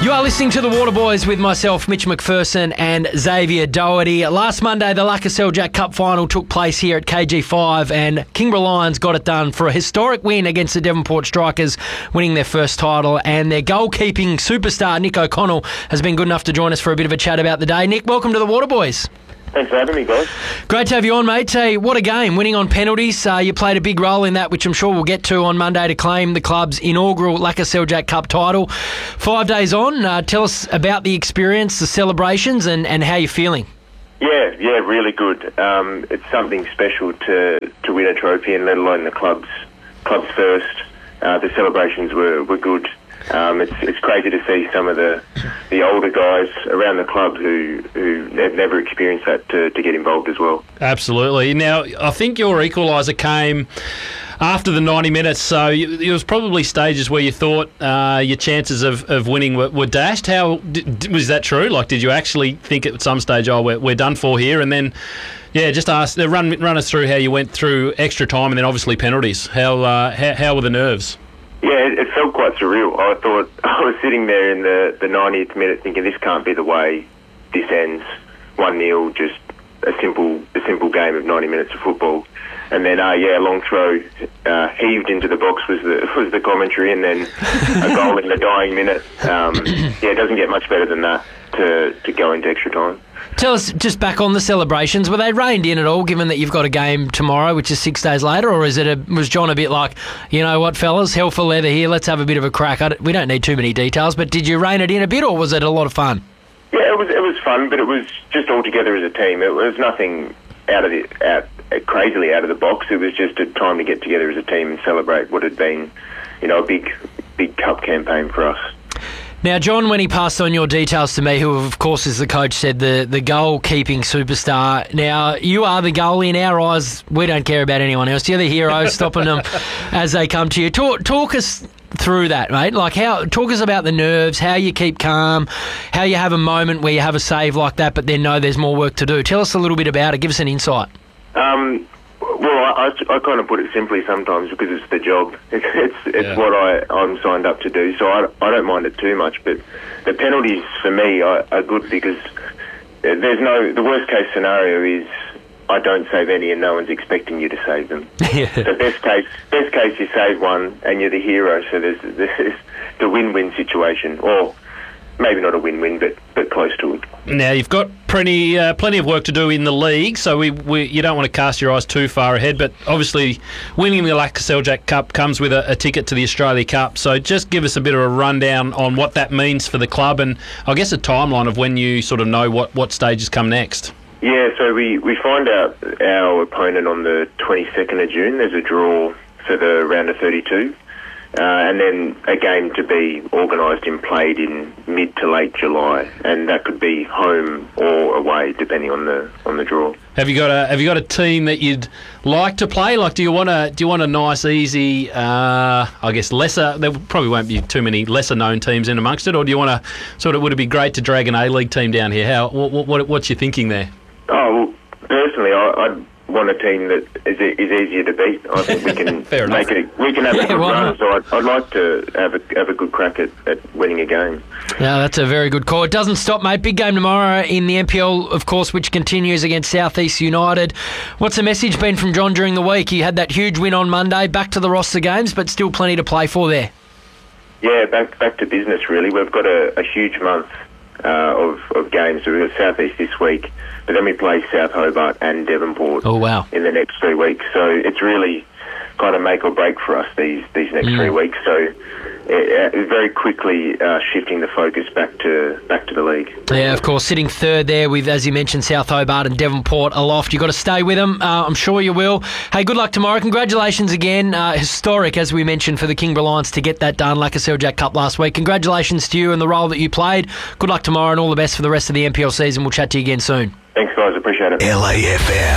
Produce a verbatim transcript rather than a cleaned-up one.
You are listening to The Waterboys with myself, Mitch McPherson and Xavier Doherty. Last Monday, the Lacazette Jack Cup final took place here at K G five and Kingborough Lions got it done for a historic win against the Devonport Strikers, winning their first title. And their goalkeeping superstar, Nick O'Connell, has been good enough to join us for a bit of a chat about the day. Nick, welcome to The Waterboys. Thanks for having me, guys. Great to have you on, mate. Hey, what a game. Winning on penalties. Uh, you played a big role in that, which I'm sure we'll get to on Monday to claim the club's inaugural Lacazette Jack Cup title. Five days on, uh, tell us about the experience, the celebrations, and, and how you're feeling. Yeah, yeah, really good. Um, it's something special to, to win a trophy, and let alone the club's club's first. Uh, the celebrations were, were good. Um, it's it's crazy to see some of the the older guys around the club who who have never experienced that to, to get involved as well. Absolutely. Now, I think your equaliser came after the ninety minutes, so you, it was probably stages where you thought uh, your chances of, of winning were, were dashed. How d- was that true? Like, did you actually think at some stage, oh, we're, we're done for here? And then, yeah, just ask, run run us through how you went through extra time and then obviously penalties. How uh, how, how were the nerves? Yeah, it, it felt quite surreal. I thought I was sitting there in the, the ninetieth minute thinking this can't be the way this ends. one nil, just a simple a simple game of ninety minutes of football. And then, uh, yeah, a long throw uh, heaved into the box was the was the commentary, and then a goal in the dying minute. Um, yeah, it doesn't get much better than that to, to go into extra time. Tell us, just back on the celebrations, were they reined in at all, given that you've got a game tomorrow, which is six days later, or is it a, was John a bit like, you know what, fellas, hell for leather here, let's have a bit of a crack? I don't, we don't need too many details, but did you rein it in a bit, or was it a lot of fun? Yeah, it was it was fun, but it was just all together as a team. It was nothing out of the out crazily out of the box. It was just a time to get together as a team and celebrate what had been, you know, a big big cup campaign for us. Now, John, when he passed on your details to me, who of course, as the coach said, the, the goal-keeping superstar. Now, you are the goalie in our eyes. We don't care about anyone else. You're the hero, stopping them as they come to you. Talk, talk us through that, mate. Like, how? Talk us about the nerves, how you keep calm, how you have a moment where you have a save like that, but then know there's more work to do. Tell us a little bit about it. Give us an insight. Um, well, I, I, I kind of put it simply sometimes because it's the job. It's it's, it's yeah. what I, I'm signed up to do, so I, I don't mind it too much. But the penalties for me are, are good because there's no... The worst case scenario is I don't save any and no one's expecting you to save them. Yeah. So best case, best case you save one and you're the hero, so there's, there's the win-win situation, or maybe not a win-win, but, but close to it. Now, you've got plenty uh, plenty of work to do in the league, so we, we you don't want to cast your eyes too far ahead, but obviously winning the Lacazette Jack Cup comes with a, a ticket to the Australia Cup, so just give us a bit of a rundown on what that means for the club and I guess a timeline of when you sort of know what, what stages come next. Yeah, so we, we find out our opponent on the twenty-second of June. There's a draw for the round of thirty-two. Uh, and then a game to be organised and played in mid to late July, and that could be home or away, depending on the on the draw. Have you got a Have you got a team that you'd like to play? Like, do you want a Do you want a nice, easy? Uh, I guess lesser. There probably won't be too many lesser known teams in amongst it, or do you want to sort of? Would it be great to drag an A-League team down here? How? What, what What's your thinking there? Oh, well, personally, I, I'd want a team that is, is easier to beat. I think we can make it. We can have a good run. So I'd, I'd like to have a have a good crack at, at winning a game. Yeah, that's a very good call. It doesn't stop, mate. Big game tomorrow in the N P L, of course, which continues against South East United. What's the message been from John during the week? You had that huge win on Monday, back to the roster games, but still plenty to play for there. Yeah, back back to business. Really, we've got a, a huge month uh, of of games. So we've got South East this week. But then we play South Hobart and Devonport oh, wow. in the next three weeks. So it's really kind of make or break for us these, these next mm. three weeks. So it, it very quickly uh, shifting the focus back to back to the league. Yeah, of course, sitting third there with, as you mentioned, South Hobart and Devonport aloft. You've got to stay with them. Uh, I'm sure you will. Hey, good luck tomorrow. Congratulations again. Uh, historic, as we mentioned, for the Kingborough Lions to get that done, Lacazette Jack Cup last week. Congratulations to you and the role that you played. Good luck tomorrow and all the best for the rest of the N P L season. We'll chat to you again soon. Thanks, guys. Appreciate it. L A F M.